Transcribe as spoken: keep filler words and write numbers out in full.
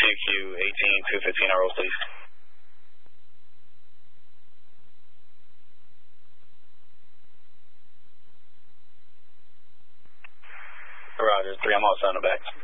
W Q eighteen two fifteen, our roll, please. Roger, three, I'm all set on the back.